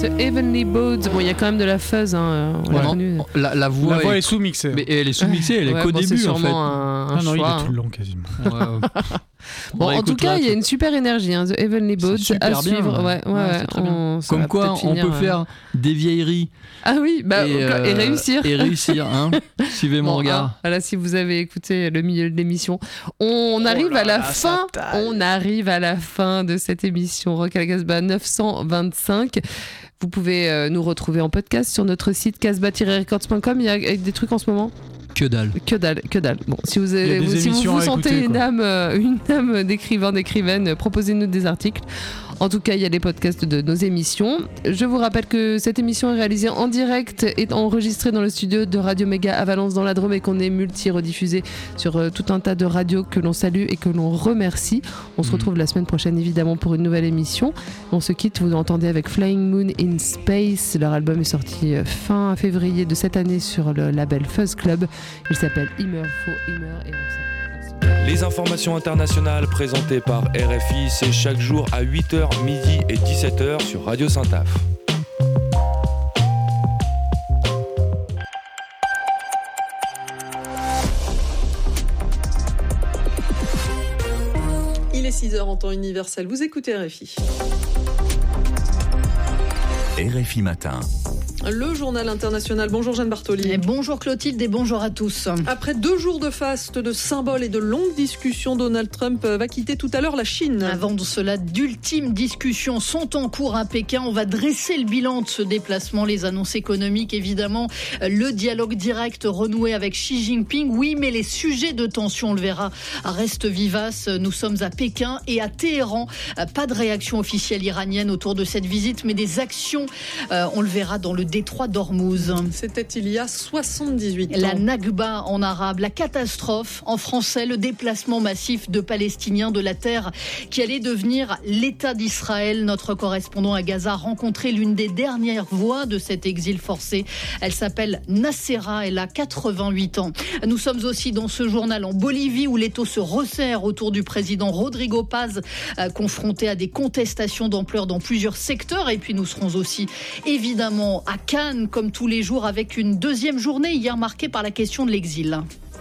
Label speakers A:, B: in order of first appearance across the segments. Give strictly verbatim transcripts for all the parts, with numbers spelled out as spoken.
A: The Heavenly Bodes. Bon, il y a quand même de la fuzz, hein, on l'a
B: Ouais,
A: connu.
B: La, la voix
C: La voix
B: est,
C: est sous-mixée.
B: mais elle est sous-mixée, elle est
A: Ouais,
B: qu'au
A: bon,
B: début
A: c'est
B: en fait.
A: sûrement un, un
C: Ah non,
A: choix.
C: il est tout le long quasiment.
B: Ouais, ouais.
A: Bon,
B: On
A: en tout cas, il y a
B: tout.
A: une super énergie, hein, The Heavenly Bodes
B: C'est
A: à
B: super bien,
A: suivre.
B: ouais.
A: Ouais, ouais,
B: Ouais,
A: ouais,
B: c'est très bien.
A: on- ça
B: Comme
A: va
B: quoi,
A: peut-être
B: on
A: finir,
B: peut
A: euh,
B: faire des vieilleries
A: Ah oui, bah,
B: et,
A: et,
B: euh,
A: réussir.
B: Et réussir, hein. Suivez mon
A: Bon,
B: regard.
A: hein, voilà, si vous avez écouté le milieu de l'émission, on arrive
C: là
A: à la
C: là,
A: fin.
C: ça taille.
A: On arrive à la fin de cette émission Rock à la Casbah neuf cent vingt-cinq. Vous pouvez euh, nous retrouver en podcast sur notre site casbah tiret records point com. Il y a des trucs en ce moment.
B: Que dalle.
A: Que dalle, que dalle. Bon, si vous,
C: Il y a
A: avez,
C: des
A: vous- si vous
C: émissions
A: vous
C: à
A: sentez
C: écouter,
A: une
C: quoi.
A: âme, euh, une âme d'écrivain, d'écrivaine, euh, proposez-nous des articles. En tout cas, il y a les podcasts de nos émissions. Je vous rappelle que cette émission est réalisée en direct et enregistrée dans le studio de Radio Méga à Valence dans la Drôme et qu'on est multi-rediffusé sur euh, tout un tas de radios que l'on salue et que l'on remercie. On se
B: Mhm.
A: retrouve la semaine prochaine évidemment pour une nouvelle émission. On se quitte, vous entendez avec Flying Moon in Space. Leur album est sorti euh, fin février de cette année sur le label Fuzz Club. Il s'appelle Immer for Immer et on s'appelle...
D: Les informations internationales présentées par R F I, c'est chaque jour à huit heures, midi et dix-sept heures sur Radio Saint-Af.
E: Il est six heures en temps universel. Vous écoutez R F I.
F: R F I Matin.
E: Le journal international. Bonjour Jeanne Bartoli.
G: Et bonjour Clotilde et bonjour à tous.
E: Après deux jours de faste, de symboles et de longues discussions, Donald Trump va quitter tout à l'heure la Chine.
G: Avant de cela, d'ultimes discussions sont en cours à Pékin. On va dresser le bilan de ce déplacement, les annonces économiques évidemment, le dialogue direct renoué avec Xi Jinping. Oui, mais les sujets de tension, on le verra, restent vivaces. Nous sommes à Pékin et à Téhéran. Pas de réaction officielle iranienne autour de cette visite, mais des actions, on le verra dans le détroit d'Ormuz.
E: C'était il y a soixante-dix-huit ans.
G: La Nakba en arabe, la catastrophe en français, le déplacement massif de Palestiniens de la terre qui allait devenir l'État d'Israël. Notre correspondant à Gaza a rencontré l'une des dernières voix de cet exil forcé. Elle s'appelle Nassera, elle a quatre-vingt-huit ans. Nous sommes aussi dans ce journal en Bolivie où l'étau se resserre autour du président Rodrigo Paz, euh, confronté à des contestations d'ampleur dans plusieurs secteurs. Et puis nous serons aussi évidemment à Cannes, comme tous les jours, avec une deuxième journée hier marquée par la question de l'exil.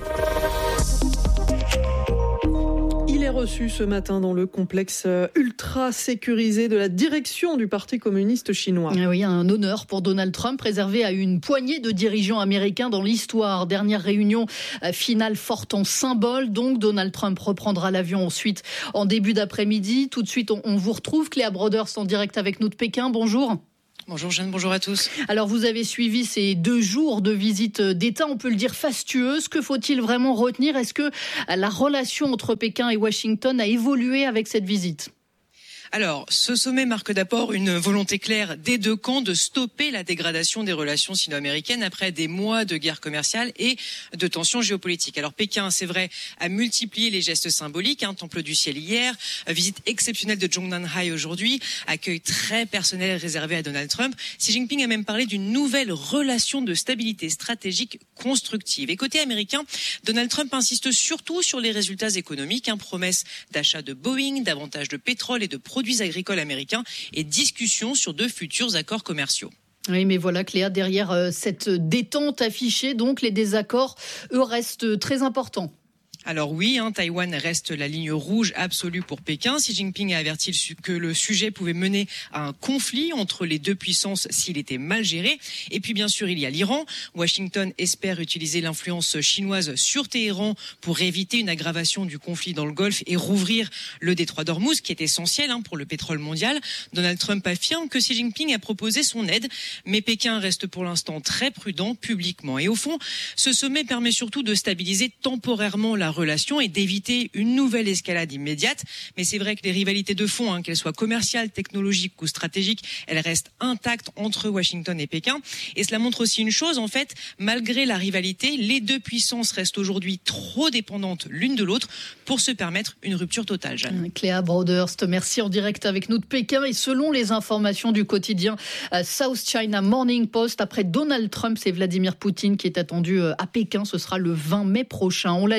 E: Il est reçu ce matin dans le complexe ultra sécurisé de la direction du Parti communiste chinois.
G: Oui, un honneur pour Donald Trump, réservé à une poignée de dirigeants américains dans l'histoire. Dernière réunion finale forte en symbole. Donc, Donald Trump reprendra l'avion ensuite en début d'après-midi. Tout de suite, on, on vous retrouve. Cléa Broders en direct avec nous de Pékin. Bonjour.
H: Bonjour Jeanne, bonjour à tous.
G: Alors vous avez suivi ces deux jours de visite d'État, on peut le dire fastueuse. Que faut-il vraiment retenir ? Est-ce que la relation entre Pékin et Washington a évolué avec cette visite ?
H: Alors, ce sommet marque d'abord une volonté claire des deux camps de stopper la dégradation des relations sino-américaines après des mois de guerre commerciale et de tensions géopolitiques. Alors, Pékin, c'est vrai, a multiplié les gestes symboliques, hein, Temple du ciel hier, visite exceptionnelle de Zhongnanhai aujourd'hui, accueil très personnel réservé à Donald Trump. Xi Jinping a même parlé d'une nouvelle relation de stabilité stratégique constructive. Et côté américain, Donald Trump insiste surtout sur les résultats économiques, hein, promesse d'achat de Boeing, davantage de pétrole et de produits agricoles américains et discussions sur de futurs accords commerciaux.
G: Oui, mais voilà Cléa, derrière euh, cette détente affichée, donc les désaccords, eux, restent très importants.
H: Alors oui, hein, Taïwan reste la ligne rouge absolue pour Pékin. Xi Jinping a averti que le sujet pouvait mener à un conflit entre les deux puissances s'il était mal géré. Et puis bien sûr, il y a l'Iran. Washington espère utiliser l'influence chinoise sur Téhéran pour éviter une aggravation du conflit dans le Golfe et rouvrir le détroit d'Ormuz, qui est essentiel hein, pour le pétrole mondial. Donald Trump affirme que Xi Jinping a proposé son aide, mais Pékin reste pour l'instant très prudent publiquement. Et au fond, ce sommet permet surtout de stabiliser temporairement la relation et d'éviter une nouvelle escalade immédiate. Mais c'est vrai que les rivalités de fond, hein, qu'elles soient commerciales, technologiques ou stratégiques, elles restent intactes entre Washington et Pékin. Et cela montre aussi une chose, en fait, malgré la rivalité, les deux puissances restent aujourd'hui trop dépendantes l'une de l'autre pour se permettre une rupture totale, Jeanne.
G: Cléa Broderst, merci en direct avec nous de Pékin. Et selon les informations du quotidien South China Morning Post, après Donald Trump, c'est Vladimir Poutine qui est attendu à Pékin. Ce sera le vingt mai prochain. On l'a dit,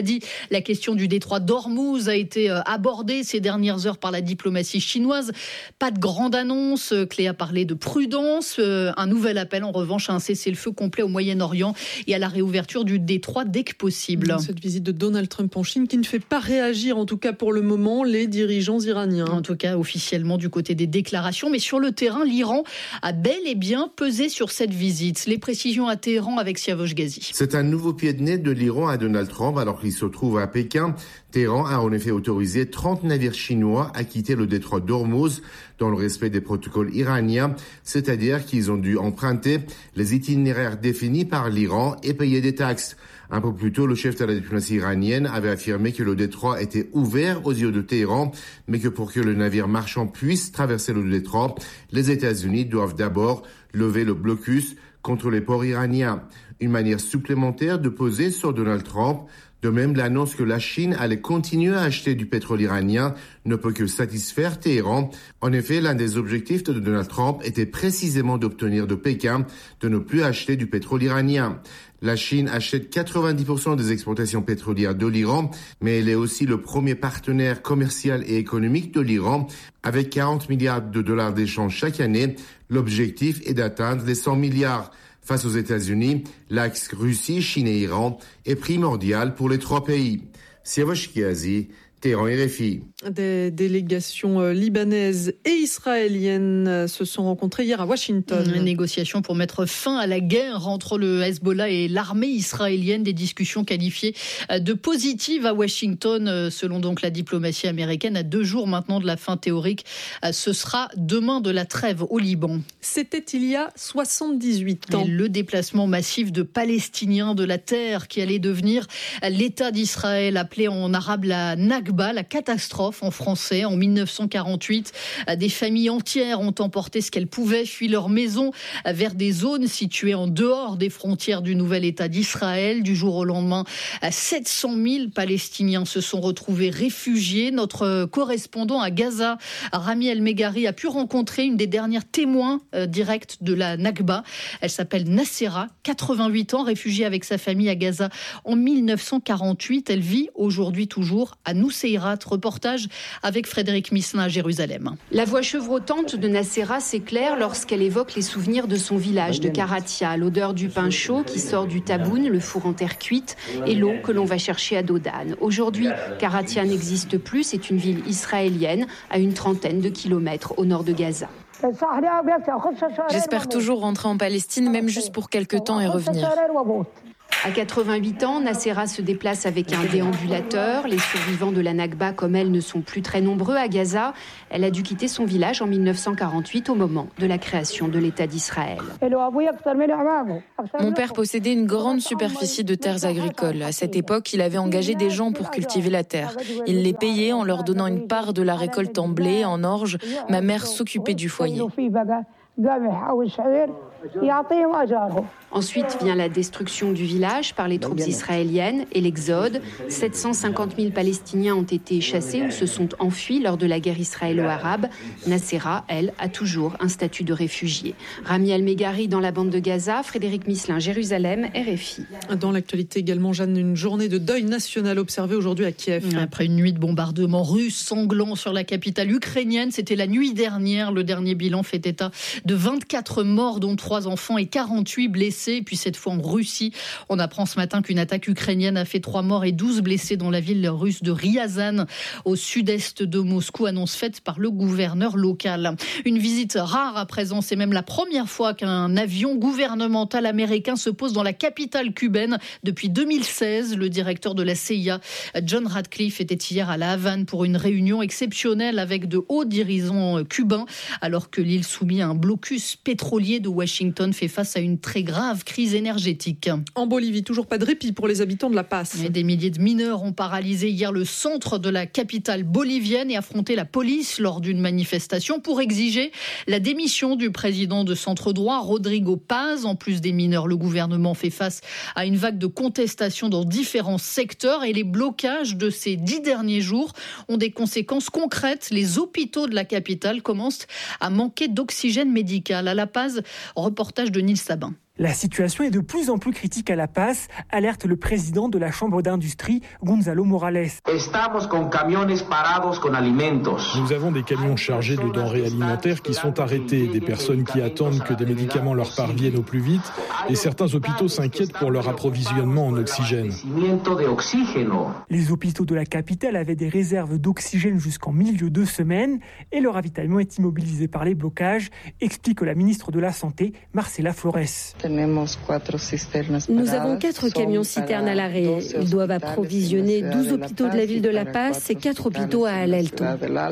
G: La question du détroit d'Ormuz a été abordée ces dernières heures par la diplomatie chinoise. Pas de grande annonce. Clé a parlé de prudence. Un nouvel appel en revanche à un cessez-le-feu complet au Moyen-Orient et à la réouverture du détroit dès que possible.
E: Cette visite de Donald Trump en Chine qui ne fait pas réagir, en tout cas pour le moment, les dirigeants iraniens.
G: En tout cas, officiellement du côté des déclarations. Mais sur le terrain, l'Iran a bel et bien pesé sur cette visite. Les précisions à Téhéran avec Siavosh Ghazi.
C: C'est un nouveau pied de nez de l'Iran à Donald Trump alors qu'il se trouve à Pékin. Téhéran a en effet autorisé trente navires chinois à quitter le détroit d'Ormuz dans le respect des protocoles iraniens, c'est-à-dire qu'ils ont dû emprunter les itinéraires définis par l'Iran et payer des taxes. Un peu plus tôt, le chef de la diplomatie iranienne avait affirmé que le détroit était ouvert aux yeux de Téhéran, mais que pour que le navire marchand puisse traverser le détroit, les États-Unis doivent d'abord lever le blocus contre les ports iraniens. Une manière supplémentaire de peser sur Donald Trump. De même, l'annonce que la Chine allait continuer à acheter du pétrole iranien ne peut que satisfaire Téhéran. En effet, l'un des objectifs de Donald Trump était précisément d'obtenir de Pékin de ne plus acheter du pétrole iranien. La Chine achète quatre-vingt-dix pour cent des exportations pétrolières de l'Iran, mais elle est aussi le premier partenaire commercial et économique de l'Iran, avec quarante milliards de dollars d'échanges chaque année. L'objectif est d'atteindre les cent milliards. Face aux États-Unis, l'axe Russie, Chine et Iran est primordial pour les trois pays. Siavosh Ghazi, Téhéran, R F I.
E: Des délégations libanaises et israéliennes se sont rencontrées hier à Washington.
G: Une négociation pour mettre fin à la guerre entre le Hezbollah et l'armée israélienne. Des discussions qualifiées de positives à Washington, selon donc la diplomatie américaine. À deux jours maintenant de la fin théorique, ce sera demain de la trêve au Liban.
E: C'était il y a soixante-dix-huit ans.
G: Et le déplacement massif de Palestiniens de la terre qui allait devenir l'État d'Israël, appelé en arabe la Nakba, la catastrophe en français. En mille neuf cent quarante-huit, des familles entières ont emporté ce qu'elles pouvaient, fui leur maison vers des zones situées en dehors des frontières du nouvel État d'Israël. Du jour au lendemain, sept cent mille Palestiniens se sont retrouvés réfugiés. Notre correspondant à Gaza, Rami El-Meghari, a pu rencontrer une des dernières témoins euh, directs de la Nakba. Elle s'appelle Nassera, quatre-vingt-huit ans, réfugiée avec sa famille à Gaza en mille neuf cent quarante-huit. Elle vit aujourd'hui toujours à Nuseirat. Reportage avec Frédéric Misselin à Jérusalem.
I: La voix chevrotante de Nassera s'éclaire lorsqu'elle évoque les souvenirs de son village de Karatia, l'odeur du pain chaud qui sort du taboun, le four en terre cuite, et l'eau que l'on va chercher à Dodan. Aujourd'hui, Karatia n'existe plus, c'est une ville israélienne à une trentaine de kilomètres au nord de Gaza.
J: J'espère toujours rentrer en Palestine, même juste pour quelques temps et revenir.
I: À quatre-vingt-huit ans, Nassera se déplace avec un déambulateur. Les survivants de la Nakba, comme elle, ne sont plus très nombreux à Gaza. Elle a dû quitter son village en mille neuf cent quarante-huit, au moment de la création de l'État d'Israël.
J: Mon père possédait une grande superficie de terres agricoles. À cette époque, il avait engagé des gens pour cultiver la terre. Il les payait en leur donnant une part de la récolte en blé, en orge. Ma mère s'occupait du foyer.
I: Ensuite vient la destruction du village par les troupes israéliennes et l'exode. sept cent cinquante mille Palestiniens ont été chassés ou se sont enfuis lors de la guerre israélo-arabe. Nassera, elle, a toujours un statut de réfugié. Rami El-Meghari dans la bande de Gaza, Frédéric Misselin, Jérusalem, R F I.
E: Dans l'actualité également, Jeanne, une journée de deuil national observée aujourd'hui à Kiev.
G: Après une nuit de bombardements russes sanglants sur la capitale ukrainienne, c'était la nuit dernière. Le dernier bilan fait état de vingt-quatre morts, dont trois enfants et quarante-huit blessés. Et puis cette fois en Russie, on apprend ce matin qu'une attaque ukrainienne a fait trois morts et douze blessés dans la ville russe de Ryazan, au sud-est de Moscou, annonce faite par le gouverneur local. Une visite rare à présent, c'est même la première fois qu'un avion gouvernemental américain se pose dans la capitale cubaine depuis deux mille seize. Le directeur de la C I A, John Ratcliffe, était hier à La Havane pour une réunion exceptionnelle avec de hauts dirigeants cubains, alors que l'île soumise à un blocus pétrolier de Washington fait face à une très grave crise énergétique.
E: En Bolivie, toujours pas de répit pour les habitants de La Paz.
G: Et des milliers de mineurs ont paralysé hier le centre de la capitale bolivienne et affronté la police lors d'une manifestation pour exiger la démission du président de centre droit, Rodrigo Paz. En plus des mineurs, le gouvernement fait face à une vague de contestation dans différents secteurs et les blocages de ces dix derniers jours ont des conséquences concrètes. Les hôpitaux de la capitale commencent à manquer d'oxygène médical. À La Paz, reportage de Nils Sabin.
K: La situation est de plus en plus critique à La Paz, alerte le président de la Chambre d'industrie, Gonzalo Morales.
L: Nous avons des camions chargés de denrées alimentaires qui sont arrêtés, des personnes qui attendent que des médicaments leur parviennent au plus vite, et certains hôpitaux s'inquiètent pour leur approvisionnement en oxygène.
K: Les hôpitaux de la capitale avaient des réserves d'oxygène jusqu'en milieu de semaine, et le ravitaillement est immobilisé par les blocages, explique la ministre de la Santé, Marcela Flores.
M: Nous avons quatre camions-citernes à l'arrêt. Ils doivent approvisionner douze hôpitaux de la ville de La Paz et quatre hôpitaux à El Alto.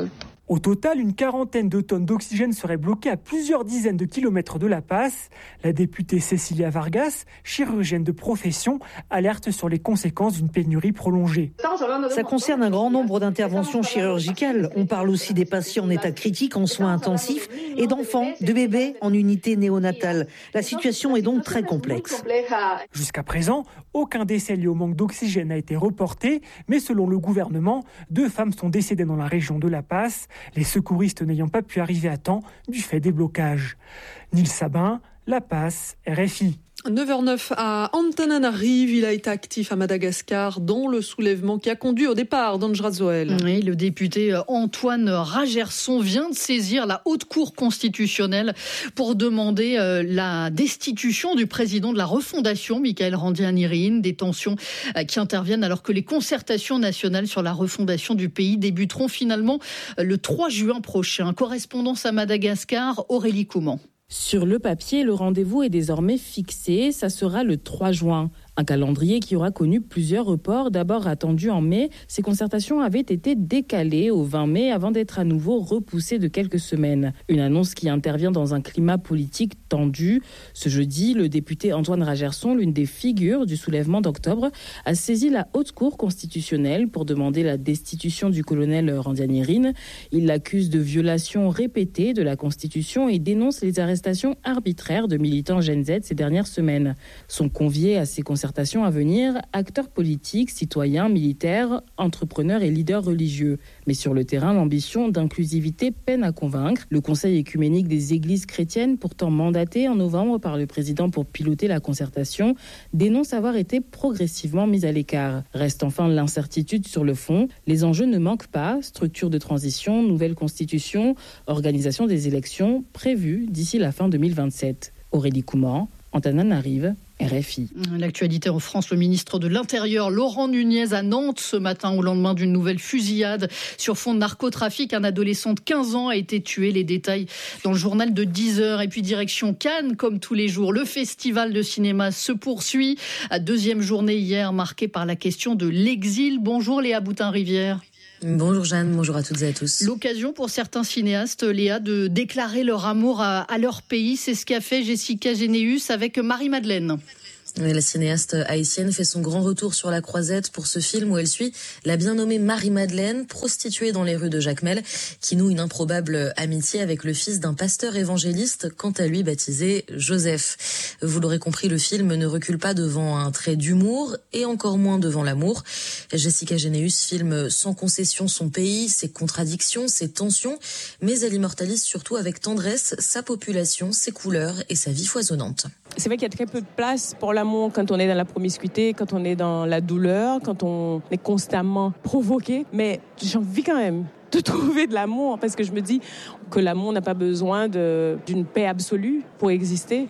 K: Au total, une quarantaine de tonnes d'oxygène seraient bloquées à plusieurs dizaines de kilomètres de La Paz. La députée Cecilia Vargas, chirurgienne de profession, alerte sur les conséquences d'une pénurie prolongée.
N: Ça concerne un grand nombre d'interventions chirurgicales. On parle aussi des patients en état critique en soins intensifs et d'enfants, de bébés en unité néonatale. La situation est donc très complexe.
K: Jusqu'à présent, aucun décès lié au manque d'oxygène n'a été reporté, mais selon le gouvernement, deux femmes sont décédées dans la région de La Paz, les secouristes n'ayant pas pu arriver à temps du fait des blocages. Nils Sabin, La Paz, R F I.
E: neuf heures neuf à Antananarive, il a été actif à Madagascar dans le soulèvement qui a conduit au départ d'Andra Zoël.
G: Oui, le député Antoine Ragerson vient de saisir la Haute Cour constitutionnelle pour demander la destitution du président de la refondation, Michaël Randrianirine. Des tensions qui interviennent alors que les concertations nationales sur la refondation du pays débuteront finalement le trois juin prochain. Correspondance à Madagascar, Aurélie Couman.
O: Sur le papier, le rendez-vous est désormais fixé, ça sera le trois juin. Un calendrier qui aura connu plusieurs reports. D'abord attendu en mai, ces concertations avaient été décalées au vingt mai avant d'être à nouveau repoussées de quelques semaines. Une annonce qui intervient dans un climat politique tendu. Ce jeudi, le député Antoine Ragerson, l'une des figures du soulèvement d'octobre, a saisi la Haute Cour constitutionnelle pour demander la destitution du colonel Randrianirine. Il l'accuse de violation répétée de la Constitution et dénonce les arrestations arbitraires de militants Gen Z ces dernières semaines. Sont conviés à ces concertations à venir, acteurs politiques, citoyens, militaires, entrepreneurs et leaders religieux. Mais sur le terrain, l'ambition d'inclusivité peine à convaincre. Le Conseil écuménique des églises chrétiennes, pourtant mandaté en novembre par le président pour piloter la concertation, dénonce avoir été progressivement mis à l'écart. Reste enfin l'incertitude sur le fond. Les enjeux ne manquent pas. Structure de transition, nouvelle constitution, organisation des élections prévues d'ici la fin deux mille vingt-sept. Aurélie Couman, Antananarive, R F I.
G: L'actualité en France, le ministre de l'Intérieur, Laurent Nunez, à Nantes ce matin au lendemain d'une nouvelle fusillade sur fond de narcotrafic. Un adolescent de quinze ans a été tué. Les détails dans le journal de dix heures. Et puis direction Cannes, comme tous les jours. Le festival de cinéma se poursuit. À deuxième journée hier, marquée par la question de l'exil. Bonjour Léa Boutin-Rivière.
P: Bonjour Jeanne, bonjour à toutes et à tous.
G: L'occasion pour certains cinéastes, Léa, de déclarer leur amour à, à leur pays. C'est ce qu'a fait Jessica Généus avec Marie-Madeleine.
P: La cinéaste haïtienne fait son grand retour sur la croisette pour ce film où elle suit la bien nommée Marie-Madeleine, prostituée dans les rues de Jacmel, qui noue une improbable amitié avec le fils d'un pasteur évangéliste, quant à lui baptisé Joseph. Vous l'aurez compris, le film ne recule pas devant un trait d'humour et encore moins devant l'amour. Jessica Généus filme sans concession son pays, ses contradictions, ses tensions, mais elle immortalise surtout avec tendresse sa population, ses couleurs et sa vie foisonnante.
Q: C'est vrai qu'il y a très peu de place pour l'amour quand on est dans la promiscuité, quand on est dans la douleur, quand on est constamment provoqué. Mais j'ai envie quand même de trouver de l'amour parce que je me dis que l'amour n'a pas besoin de, d'une paix absolue pour exister.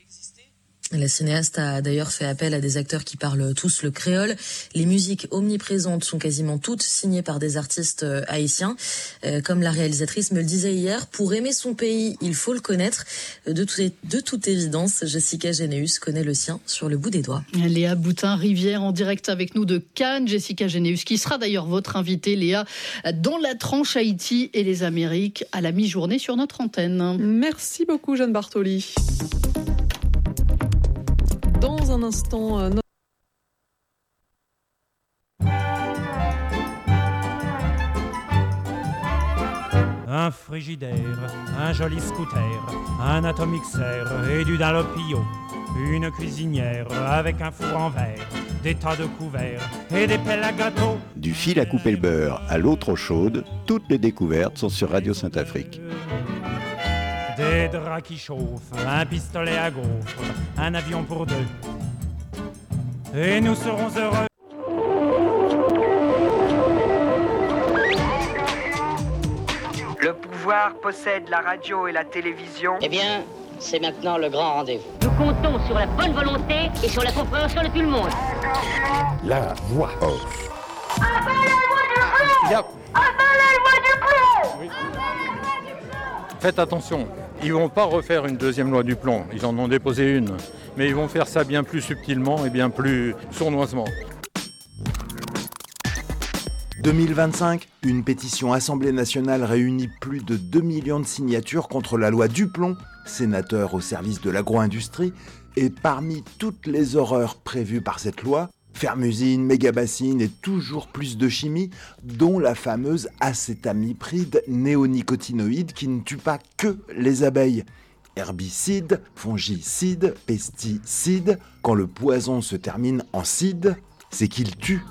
P: La cinéaste a d'ailleurs fait appel à des acteurs qui parlent tous le créole. Les musiques omniprésentes sont quasiment toutes signées par des artistes haïtiens. Euh, comme la réalisatrice me le disait hier, pour aimer son pays, il faut le connaître. De, tout, de toute évidence, Jessica Généus connaît le sien sur le bout des doigts.
G: Léa Boutin-Rivière en direct avec nous de Cannes. Jessica Généus qui sera d'ailleurs votre invitée, Léa, dans la tranche Haïti et les Amériques à la mi-journée sur notre antenne.
E: Merci beaucoup Jeanne Bartoli. Dans un instant, euh, notre...
R: Un frigidaire, un joli scooter, un atomixer et du Dalopio, une cuisinière avec un four en verre, des tas de couverts et des pelles à gâteau.
S: Du fil à couper le beurre à l'eau trop chaude, toutes les découvertes sont sur Radio Sainte-Afrique.
R: des draps qui chauffent, un pistolet à gaufres, un avion pour deux. Et nous serons heureux.
S: Le pouvoir possède la radio et la télévision.
T: Eh bien, c'est maintenant le grand rendez-vous. Nous comptons sur la bonne volonté et sur la compréhension de tout le monde.
F: La voix off.
U: Yep. Faites attention, ils vont pas refaire une deuxième loi du plomb, ils en ont déposé une, mais ils vont faire ça bien plus subtilement et bien plus sournoisement.
V: deux mille vingt-cinq, une pétition Assemblée nationale réunit plus de deux millions de signatures contre la loi Duplon, sénateur au service de l'agro-industrie, et parmi toutes les horreurs prévues par cette loi, ferme-usine, méga-bassine et toujours plus de chimie, dont la fameuse acétamipride néonicotinoïde qui ne tue pas que les abeilles. Herbicides, fongicides, pesticides, quand le poison se termine en cide, c'est qu'il tue.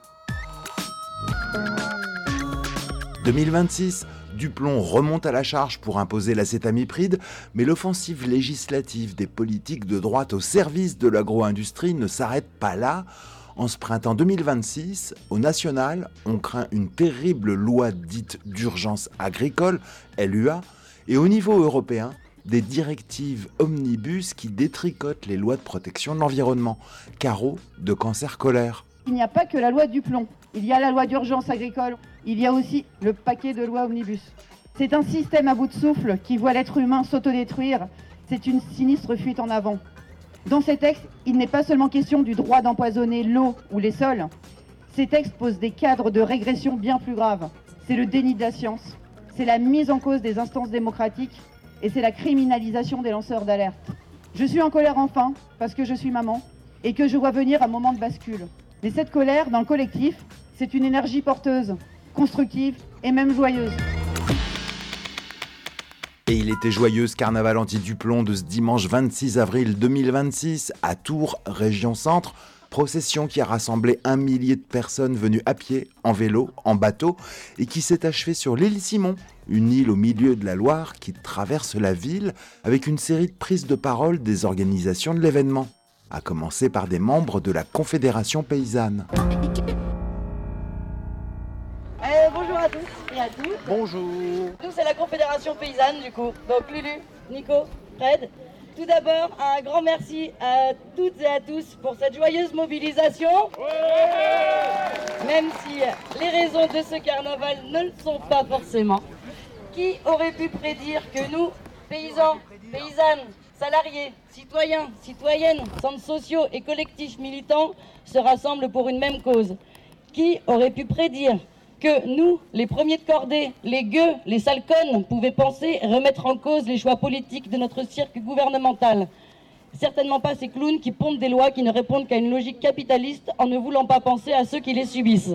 V: deux mille vingt-six, Duplon remonte à la charge pour imposer l'acétamipride, mais l'offensive législative des politiques de droite au service de l'agro-industrie ne s'arrête pas là. En ce printemps deux mille vingt-six, au national, on craint une terrible loi dite d'urgence agricole, L U A, et au niveau européen, des directives omnibus qui détricotent les lois de protection de l'environnement. Carreau de cancer colaire.
W: Il n'y a pas que la loi Duplon. Il y a la loi d'urgence agricole. Il y a aussi le paquet de lois omnibus. C'est un système à bout de souffle qui voit l'être humain s'autodétruire. C'est une sinistre fuite en avant. Dans ces textes, il n'est pas seulement question du droit d'empoisonner l'eau ou les sols. Ces textes posent des cadres de régression bien plus graves. C'est le déni de la science. C'est la mise en cause des instances démocratiques. Et c'est la criminalisation des lanceurs d'alerte. Je suis en colère enfin, parce que je suis maman, et que je vois venir un moment de bascule. Mais cette colère, dans le collectif, c'est une énergie porteuse, constructive et même joyeuse.
V: Et il était joyeux ce carnaval anti-Duplon de ce dimanche vingt-six avril deux mille vingt-six à Tours, région centre. Procession qui a rassemblé un millier de personnes venues à pied, en vélo, en bateau et qui s'est achevée sur l'île Simon, une île au milieu de la Loire qui traverse la ville avec une série de prises de parole des organisations de l'événement, à commencer par des membres de la Confédération paysanne.
X: Eh, bonjour à tous et à tous.
U: Bonjour.
X: Nous, c'est la Confédération paysanne, du coup. Donc, Lulu, Nico, Fred. Tout d'abord, un grand merci à toutes et à tous pour cette joyeuse mobilisation. Ouais, même si les raisons de ce carnaval ne le sont pas forcément. Qui aurait pu prédire que nous, paysans, paysannes, salariés, citoyens, citoyennes, centres sociaux et collectifs militants se rassemblent pour une même cause? Qui aurait pu prédire que nous, les premiers de cordée, les gueux, les sales connes, pouvaient penser remettre en cause les choix politiques de notre cirque gouvernemental? Certainement pas ces clowns qui pondent des lois qui ne répondent qu'à une logique capitaliste en ne voulant pas penser à ceux qui les subissent.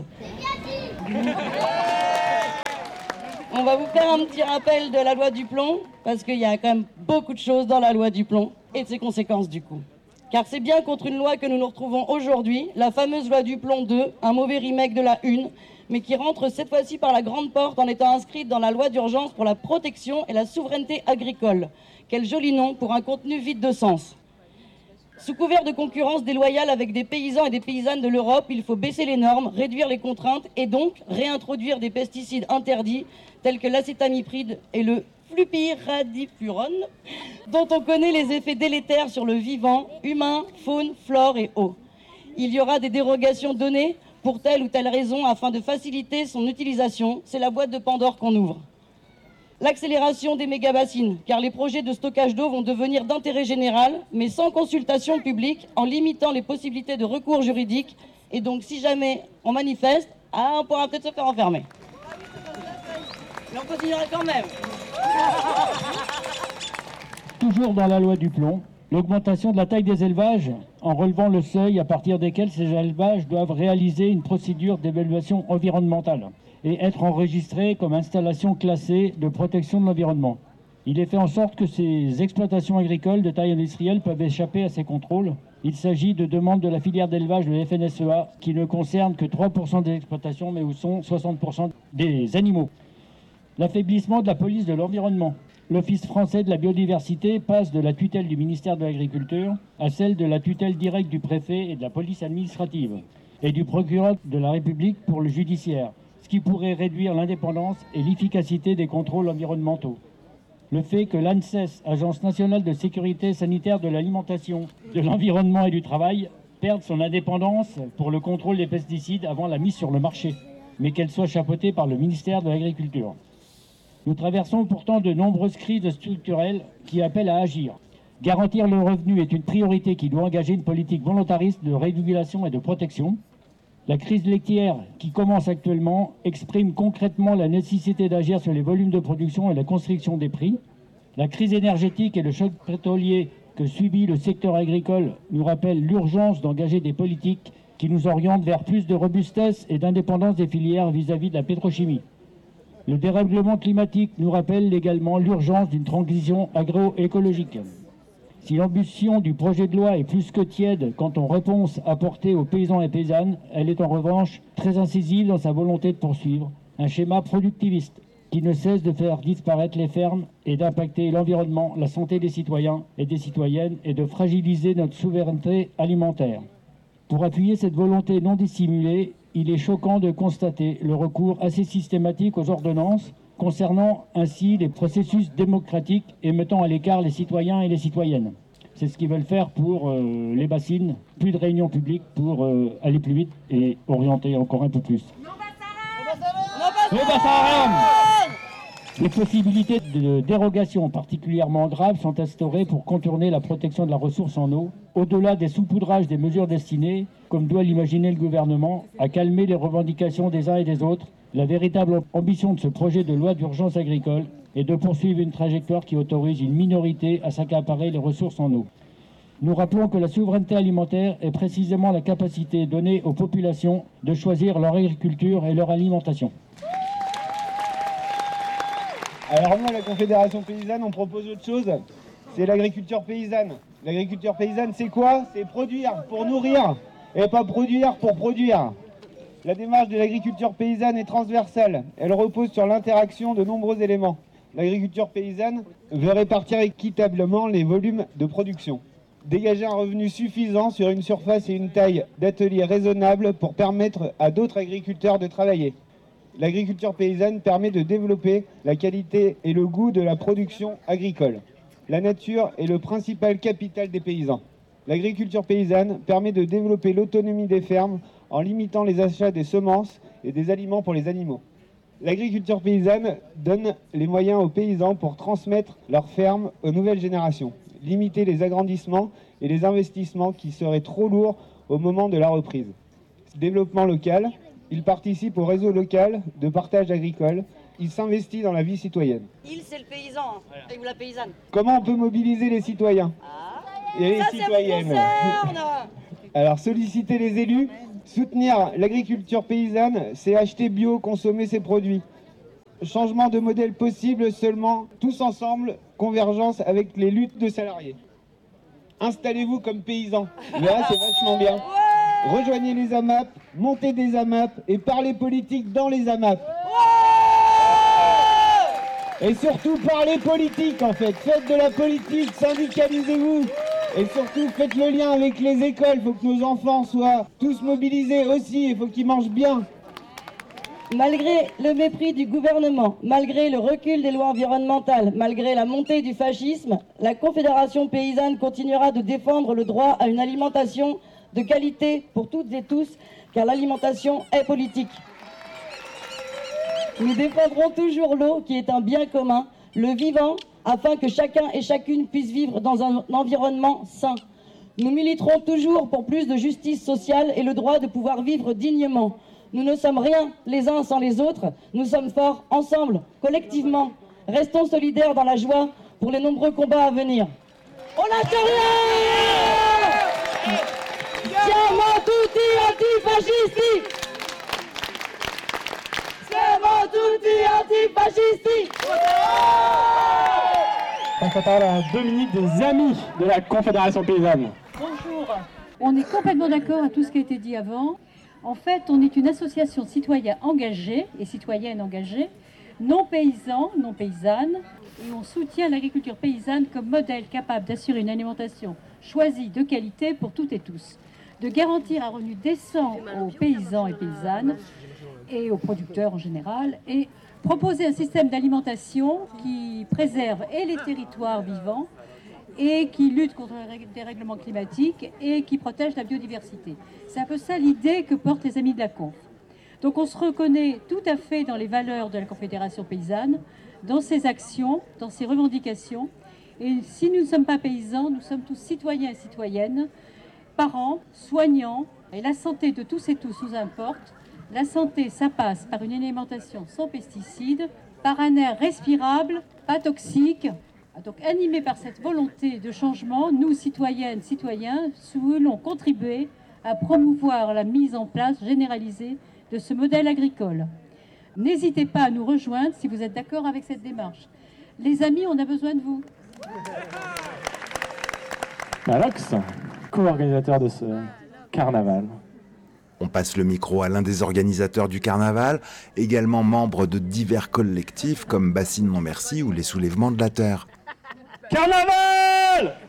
X: On va vous faire un petit rappel de la loi Duplon, parce qu'il y a quand même beaucoup de choses dans la loi Duplon et de ses conséquences du coup. Car c'est bien contre une loi que nous nous retrouvons aujourd'hui, la fameuse loi Duplon deux, un mauvais remake de la une, mais qui rentre cette fois-ci par la grande porte en étant inscrite dans la loi d'urgence pour la protection et la souveraineté agricole. Quel joli nom pour un contenu vide de sens. Sous couvert de concurrence déloyale avec des paysans et des paysannes de l'Europe, il faut baisser les normes, réduire les contraintes et donc réintroduire des pesticides interdits tels que l'acétamipride et le flupiradifurone, dont on connaît les effets délétères sur le vivant, humain, faune, flore et eau. Il y aura des dérogations données pour telle ou telle raison afin de faciliter son utilisation. C'est la boîte de Pandore qu'on ouvre. L'accélération des méga-bassines, car les projets de stockage d'eau vont devenir d'intérêt général, mais sans consultation publique, en limitant les possibilités de recours juridiques. Et donc, si jamais on manifeste, ah, on pourra peut-être se faire enfermer. Mais on continuera quand même.
Y: Toujours dans la loi Duplon, l'augmentation de la taille des élevages, en relevant le seuil à partir desquels ces élevages doivent réaliser une procédure d'évaluation environnementale et être enregistrés comme installation classée de protection de l'environnement. Il est fait en sorte que ces exploitations agricoles de taille industrielle peuvent échapper à ces contrôles. Il s'agit de demandes de la filière d'élevage de la F N S E A qui ne concernent que trois pour cent des exploitations mais où sont soixante pour cent des animaux. L'affaiblissement de la police de l'environnement. l'Office français de la biodiversité passe de la tutelle du ministère de l'Agriculture à celle de la tutelle directe du préfet et de la police administrative et du procureur de la République pour le judiciaire, ce qui pourrait réduire l'indépendance et l'efficacité des contrôles environnementaux. Le fait que l'ANSES, Agence nationale de sécurité sanitaire de l'alimentation, de l'environnement et du travail, perde son indépendance pour le contrôle des pesticides avant la mise sur le marché, mais qu'elle soit chapeautée par le ministère de l'Agriculture. Nous traversons pourtant de nombreuses crises structurelles qui appellent à agir. Garantir le revenu est une priorité qui doit engager une politique volontariste de régulation et de protection. La crise laitière qui commence actuellement exprime concrètement la nécessité d'agir sur les volumes de production et la construction des prix. La crise énergétique et le choc pétrolier que subit le secteur agricole nous rappellent l'urgence d'engager des politiques qui nous orientent vers plus de robustesse et d'indépendance des filières vis-à-vis de la pétrochimie. Le dérèglement climatique nous rappelle également l'urgence d'une transition agroécologique. Si l'ambition du projet de loi est plus que tiède quant aux réponses apportées aux paysans et paysannes, elle est en revanche très incisive dans sa volonté de poursuivre un schéma productiviste qui ne cesse de faire disparaître les fermes et d'impacter l'environnement, la santé des citoyens et des citoyennes et de fragiliser notre souveraineté alimentaire. Pour appuyer cette volonté non dissimulée, il est choquant de constater le recours assez systématique aux ordonnances, concernant ainsi les processus démocratiques et mettant à l'écart les citoyens et les citoyennes. C'est ce qu'ils veulent faire pour euh, les bassines, plus de réunions publiques pour euh, aller plus vite et orienter encore un peu plus. Les possibilités de dérogation particulièrement graves sont instaurées pour contourner la protection de la ressource en eau, au-delà des saupoudrages des mesures destinées, comme doit l'imaginer le gouvernement, à calmer les revendications des uns et des autres. La véritable ambition de ce projet de loi d'urgence agricole est de poursuivre une trajectoire qui autorise une minorité à s'accaparer les ressources en eau. Nous rappelons que la souveraineté alimentaire est précisément la capacité donnée aux populations de choisir leur agriculture et leur alimentation.
A: Alors nous, à la Confédération paysanne, on propose autre chose, c'est l'agriculture paysanne. L'agriculture paysanne, c'est quoi? C'est produire pour nourrir et pas produire pour produire. La démarche de l'agriculture paysanne est transversale. Elle repose sur l'interaction de nombreux éléments. L'agriculture paysanne veut répartir équitablement les volumes de production, dégager un revenu suffisant sur une surface et une taille d'atelier raisonnable pour permettre à d'autres agriculteurs de travailler. L'agriculture paysanne permet de développer la qualité et le goût de la production agricole. La nature est le principal capital des paysans. L'agriculture paysanne permet de développer l'autonomie des fermes en limitant les achats des semences et des aliments pour les animaux. L'agriculture paysanne donne les moyens aux paysans pour transmettre leurs fermes aux nouvelles générations, limiter les agrandissements et les investissements qui seraient trop lourds au moment de la reprise. Développement local, il participe au réseau local de partage agricole, il s'investit dans la vie citoyenne.
X: Il, c'est le paysan, et vous la paysanne.
A: Comment on peut mobiliser les citoyens et les
X: Ça,
A: citoyennes?
X: ça vous concerne.
A: Alors, solliciter les élus, soutenir l'agriculture paysanne, c'est acheter bio, consommer ses produits. Changement de modèle possible seulement, tous ensemble, convergence avec les luttes de salariés. Installez-vous comme paysans, là c'est vachement bien. Rejoignez les A M A P, montez des A M A P et parlez politique dans les A M A P. Et surtout parlez politique en fait, faites de la politique, syndicalisez-vous. Et surtout faites le lien avec les écoles, il faut que nos enfants soient tous mobilisés aussi, il faut qu'ils mangent bien.
X: Malgré le mépris du gouvernement, malgré le recul des lois environnementales, malgré la montée du fascisme, la Confédération paysanne continuera de défendre le droit à une alimentation de qualité pour toutes et tous, car l'alimentation est politique. Nous défendrons toujours l'eau qui est un bien commun, le vivant, afin que chacun et chacune puisse vivre dans un environnement sain. Nous militerons toujours pour plus de justice sociale et le droit de pouvoir vivre dignement. Nous ne sommes rien les uns sans les autres, nous sommes forts ensemble, collectivement. Restons solidaires dans la joie pour les nombreux combats à venir. On lâche rien! Siamo tutti antifascisti! Siamo tutti antifascisti!
Y: On se parle à deux minutes des amis de la Confédération paysanne.
B: Bonjour. On est complètement d'accord à tout ce qui a été dit avant. En fait, on est une association de citoyens engagés et citoyennes engagées, non paysans, non paysannes, et on soutient l'agriculture paysanne comme modèle capable d'assurer une alimentation choisie de qualité pour toutes et tous, de garantir un revenu décent aux paysans et paysannes et aux producteurs en général, et proposer un système d'alimentation qui préserve et les territoires vivants et qui lutte contre le dérèglement climatique et qui protège la biodiversité. C'est un peu ça l'idée que portent les Amis de la Conf. Donc on se reconnaît tout à fait dans les valeurs de la Confédération paysanne, dans ses actions, dans ses revendications. Et si nous ne sommes pas paysans, nous sommes tous citoyens et citoyennes, parents, soignants, et la santé de tous et tous nous importe. La santé, ça passe par une alimentation sans pesticides, par un air respirable, pas toxique. Donc animés par cette volonté de changement, nous, citoyennes, citoyens, voulons contribuer à promouvoir la mise en place généralisée de ce modèle agricole. N'hésitez pas à nous rejoindre si vous êtes d'accord avec cette démarche. Les amis, on a besoin de vous.
C: Alox, co-organisateur de ce carnaval.
V: On passe le micro à l'un des organisateurs du carnaval, également membre de divers collectifs comme Bassine Non Merci ou les Soulèvements de la Terre.
D: Carnaval!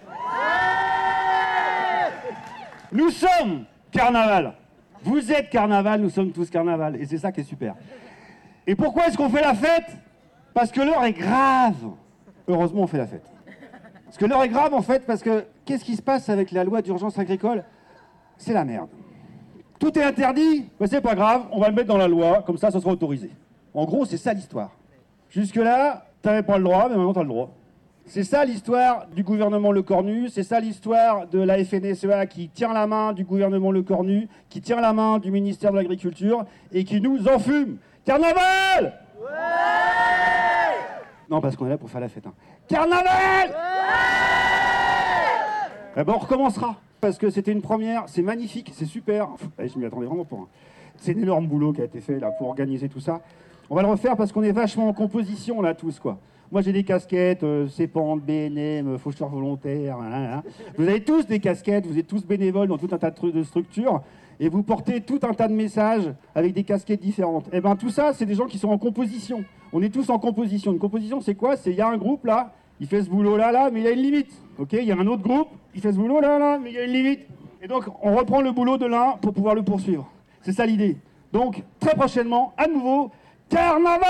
D: Nous sommes carnaval. Vous êtes carnaval, nous sommes tous carnaval. Et c'est ça qui est super. Et pourquoi est-ce qu'on fait la fête? Parce que l'heure est grave. Heureusement, on fait la fête. Parce que l'heure est grave, en fait, parce que qu'est-ce qui se passe avec la loi d'urgence agricole? C'est la merde. Tout est interdit, mais c'est pas grave, on va le mettre dans la loi, comme ça, ça sera autorisé. En gros, c'est ça l'histoire. Jusque-là, t'avais pas le droit, mais maintenant t'as le droit. C'est ça l'histoire du gouvernement Lecornu, c'est ça l'histoire de la F N S E A qui tient la main du gouvernement Lecornu, qui tient la main du ministère de l'Agriculture et qui nous enfume. Carnaval! Ouais! Non, parce qu'on est là pour faire la fête. Hein. Carnaval! Ouais! Eh ben, on recommencera, parce que c'était une première, c'est magnifique, c'est super. Allez, je m'y attendais vraiment pas. Hein. C'est un énorme boulot qui a été fait là pour organiser tout ça. On va le refaire parce qu'on est vachement en composition là tous, quoi. Moi, j'ai des casquettes, euh, CEPANT, B N M, faucheurs volontaires. Hein, hein. Vous avez tous des casquettes, vous êtes tous bénévoles dans tout un tas de, de structures, et vous portez tout un tas de messages avec des casquettes différentes. Et bien, tout ça, c'est des gens qui sont en composition. On est tous en composition. Une composition, c'est quoi? C'est il y a un groupe là, il fait ce boulot là, là, mais il y a une limite. Ok? Il y a un autre groupe, il fait ce boulot là, là, mais il y a une limite. Et donc, on reprend le boulot de l'un pour pouvoir le poursuivre. C'est ça l'idée. Donc, très prochainement, à nouveau, carnaval!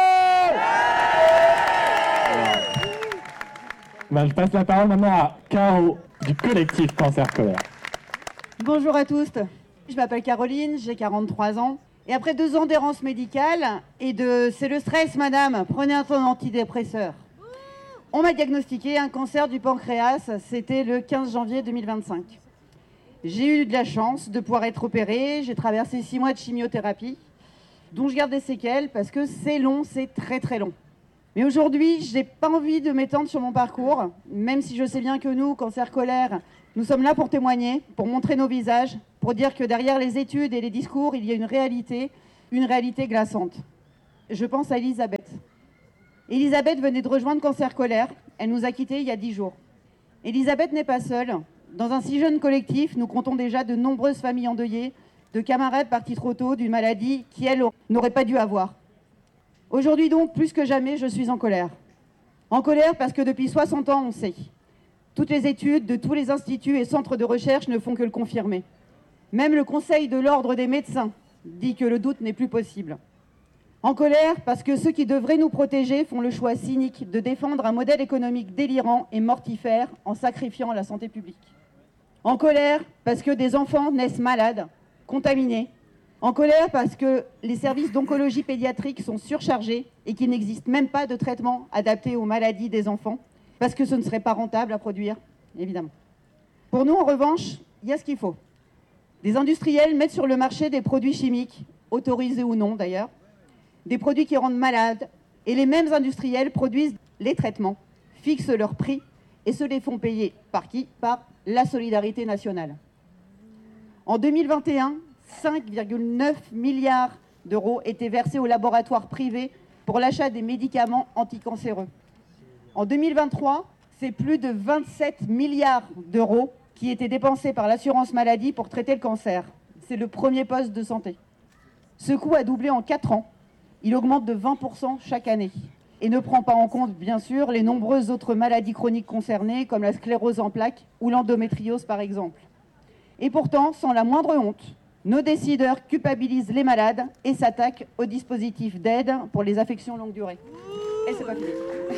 C: Ben, je passe la parole maintenant à Caro du collectif Cancer Colère.
W: Bonjour à tous, je m'appelle Caroline, j'ai quarante-trois ans. Et après deux ans d'errance médicale et de « c'est le stress madame, prenez un ton antidépresseur », on m'a diagnostiqué un cancer du pancréas, c'était le quinze janvier deux mille vingt-cinq. J'ai eu de la chance de pouvoir être opérée, j'ai traversé six mois de chimiothérapie, dont je garde des séquelles parce que c'est long, c'est très très long. Mais aujourd'hui, je n'ai pas envie de m'étendre sur mon parcours, même si je sais bien que nous, Cancer Colère, nous sommes là pour témoigner, pour montrer nos visages, pour dire que derrière les études et les discours, il y a une réalité, une réalité glaçante. Je pense à Elisabeth. Elisabeth venait de rejoindre Cancer Colère, elle nous a quittés il y a dix jours. Elisabeth n'est pas seule. Dans un si jeune collectif, nous comptons déjà de nombreuses familles endeuillées, de camarades partis trop tôt d'une maladie qui, elle, n'aurait pas dû avoir. Aujourd'hui donc, plus que jamais, je suis en colère. En colère parce que depuis soixante ans, on sait. Toutes les études de tous les instituts et centres de recherche ne font que le confirmer. Même le Conseil de l'Ordre des médecins dit que le doute n'est plus possible. En colère parce que ceux qui devraient nous protéger font le choix cynique de défendre un modèle économique délirant et mortifère en sacrifiant la santé publique. En colère parce que des enfants naissent malades, contaminés. En colère parce que les services d'oncologie pédiatrique sont surchargés et qu'il n'existe même pas de traitement adapté aux maladies des enfants, parce que ce ne serait pas rentable à produire, évidemment. Pour nous, en revanche, il y a ce qu'il faut. Des industriels mettent sur le marché des produits chimiques, autorisés ou non d'ailleurs, des produits qui rendent malades, et les mêmes industriels produisent les traitements, fixent leurs prix et se les font payer par qui? Par la solidarité nationale. En deux mille vingt et un, cinq virgule neuf milliards d'euros étaient versés aux laboratoires privés pour l'achat des médicaments anticancéreux. En deux mille vingt-trois, c'est plus de vingt-sept milliards d'euros qui étaient dépensés par l'assurance maladie pour traiter le cancer. C'est le premier poste de santé. Ce coût a doublé en quatre ans. Il augmente de vingt pour cent chaque année. et ne prend pas en compte, bien sûr, les nombreuses autres maladies chroniques concernées, comme la sclérose en plaques ou l'endométriose, par exemple. Et pourtant, sans la moindre honte, nos décideurs culpabilisent les malades et s'attaquent aux dispositifs d'aide pour les affections longue durée. Et c'est pas fini.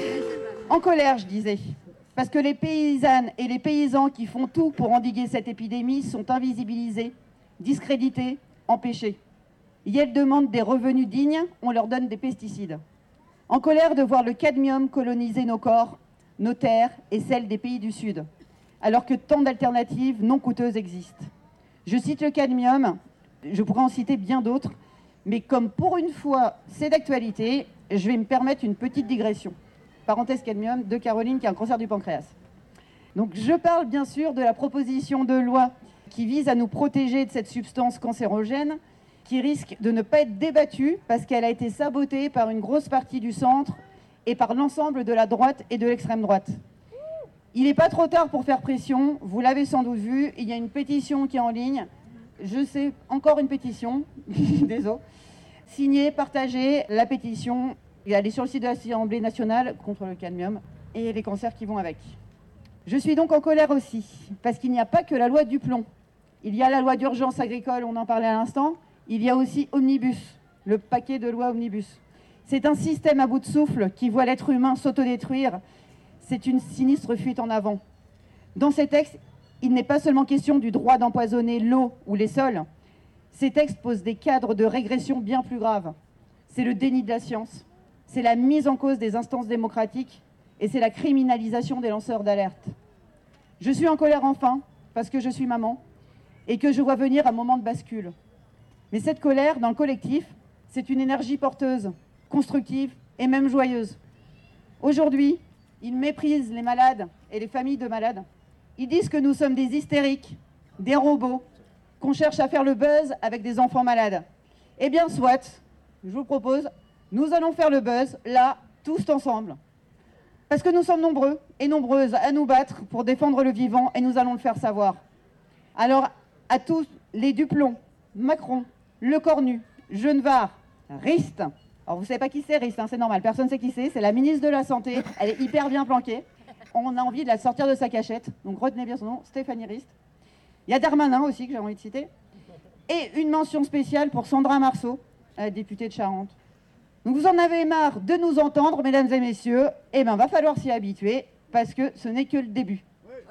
W: En colère, je disais, parce que les paysannes et les paysans qui font tout pour endiguer cette épidémie sont invisibilisés, discrédités, empêchés. Ils demandent des revenus dignes, on leur donne des pesticides. En colère de voir le cadmium coloniser nos corps, nos terres et celles des pays du Sud, alors que tant d'alternatives non coûteuses existent. Je cite le cadmium, je pourrais en citer bien d'autres, mais comme pour une fois c'est d'actualité, je vais me permettre une petite digression. Parenthèse cadmium de Caroline qui a un cancer du pancréas. Donc je parle bien sûr de la proposition de loi qui vise à nous protéger de cette substance cancérogène qui risque de ne pas être débattue parce qu'elle a été sabotée par une grosse partie du centre et par l'ensemble de la droite et de l'extrême droite. Il n'est pas trop tard pour faire pression, vous l'avez sans doute vu, il y a une pétition qui est en ligne, je sais, encore une pétition, désolé, signée, partagée, la pétition, elle est sur le site de l'Assemblée nationale contre le cadmium et les cancers qui vont avec. Je suis donc en colère aussi, parce qu'il n'y a pas que la loi du plomb. Il y a la loi d'urgence agricole, on en parlait à l'instant, il y a aussi Omnibus, le paquet de lois Omnibus. C'est un système à bout de souffle qui voit l'être humain s'autodétruire. C'est une sinistre fuite en avant. Dans ces textes, il n'est pas seulement question du droit d'empoisonner l'eau ou les sols. Ces textes posent des cadres de régression bien plus graves. C'est le déni de la science, c'est la mise en cause des instances démocratiques et c'est la criminalisation des lanceurs d'alerte. Je suis en colère enfin, parce que je suis maman et que je vois venir un moment de bascule. Mais cette colère, dans le collectif, c'est une énergie porteuse, constructive et même joyeuse. Aujourd'hui, ils méprisent les malades et les familles de malades. Ils disent que nous sommes des hystériques, des robots, qu'on cherche à faire le buzz avec des enfants malades. Eh bien, soit, je vous propose, nous allons faire le buzz, là, tous ensemble. Parce que nous sommes nombreux et nombreuses à nous battre pour défendre le vivant et nous allons le faire savoir. Alors, à tous les Duplon, Macron, Le Cornu, Genevard, Rist. Alors vous ne savez pas qui c'est Rist, hein, c'est normal, personne ne sait qui c'est. C'est la ministre de la Santé, elle est hyper bien planquée. On a envie de la sortir de sa cachette, donc retenez bien son nom, Stéphanie Rist. Il y a Darmanin aussi que j'ai envie de citer. Et une mention spéciale pour Sandra Marceau, la députée de Charente. Donc vous en avez marre de nous entendre, mesdames et messieurs, eh bien va falloir s'y habituer, parce que ce n'est que le début.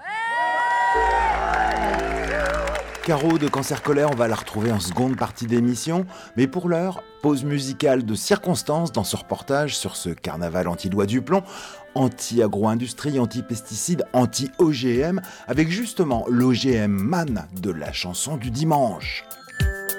V: Caro de Cancer Colère, on va la retrouver en seconde partie d'émission. Mais pour l'heure, pause musicale de circonstance dans ce reportage sur ce carnaval anti-loi du plomb, anti-agro-industrie, anti-pesticides, anti-O G M, avec justement l'O G M Man de la chanson du dimanche.